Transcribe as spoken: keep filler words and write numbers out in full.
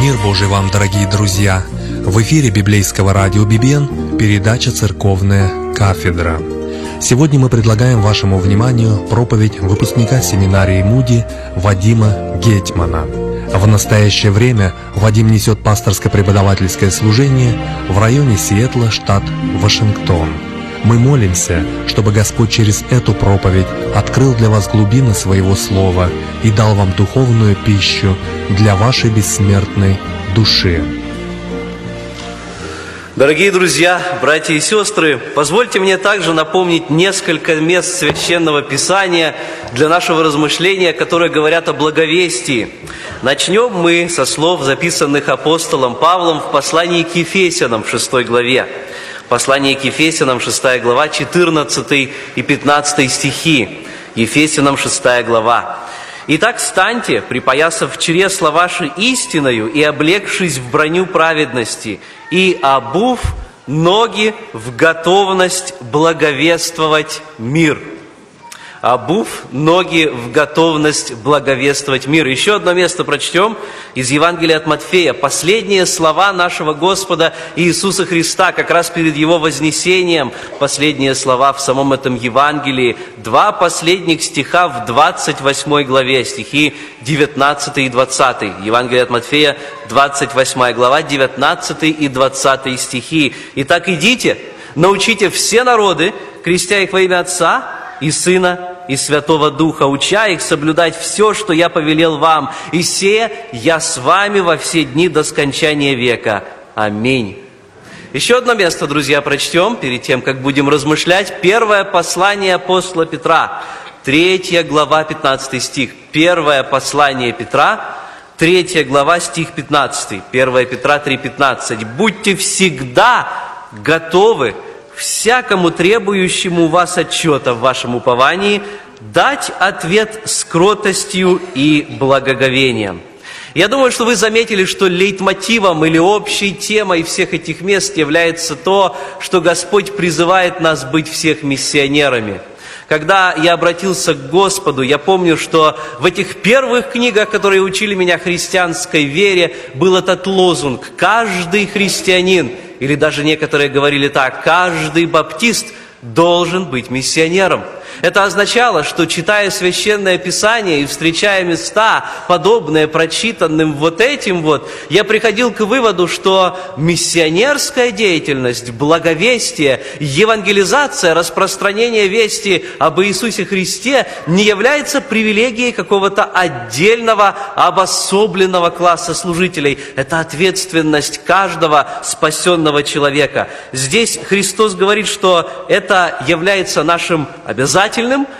Мир Божий вам, дорогие друзья! В эфире библейского радио Бибен передача «Церковная кафедра». Сегодня мы предлагаем вашему вниманию проповедь выпускника семинарии Муди Вадима Гетмана. В настоящее время Вадим несет пасторско-преподавательское служение в районе Сиэтла, штат Вашингтон. Мы молимся, чтобы Господь через эту проповедь открыл для вас глубины Своего Слова и дал вам духовную пищу для вашей бессмертной души. Дорогие друзья, братья и сестры, позвольте мне также напомнить несколько мест Священного Писания для нашего размышления, которые говорят о благовестии. Начнем мы со слов, записанных апостолом Павлом в послании к Ефесянам в шестой главе. Послание к Ефесянам, шестая глава, четырнадцатый и пятнадцатый стихи. Ефесянам, шестая глава. «Итак, встаньте, припоясав чресла ваши истиною и облегшись в броню праведности, и обув ноги в готовность благовествовать мир». Обув ноги в готовность благовествовать мир. Еще одно место прочтем из Евангелия от Матфея. Последние слова нашего Господа Иисуса Христа, как раз перед Его вознесением. Последние слова в самом этом Евангелии. Два последних стиха в двадцать восьмой главе, стихи девятнадцатый и двадцатый. Евангелие от Матфея, двадцать восьмая глава, девятнадцатый и двадцатый стихи. «Итак, идите, научите все народы, крестя их во имя Отца и Сына и Святого Духа, уча их соблюдать все, что я повелел вам, и се я с вами во все дни до скончания века. Аминь». Еще одно место, друзья, прочтем, перед тем, как будем размышлять. Первое послание апостола Петра, третья глава, пятнадцатый стих. Первое послание Петра, третья глава, стих пятнадцатый. первое Петра три пятнадцать. «Будьте всегда готовы всякому требующему у вас отчета в вашем уповании дать ответ с кротостью и благоговением». Я думаю, что вы заметили, что лейтмотивом или общей темой всех этих мест является то, что Господь призывает нас быть всех миссионерами. Когда я обратился к Господу, я помню, что в этих первых книгах, которые учили меня христианской вере, был этот лозунг: «Каждый христианин», или даже некоторые говорили так: «Каждый баптист должен быть миссионером». Это означало, что, читая Священное Писание и встречая места, подобные прочитанным вот этим вот, я приходил к выводу, что миссионерская деятельность, благовестие, евангелизация, распространение вести об Иисусе Христе не является привилегией какого-то отдельного, обособленного класса служителей. Это ответственность каждого спасенного человека. Здесь Христос говорит, что это является нашим обязательным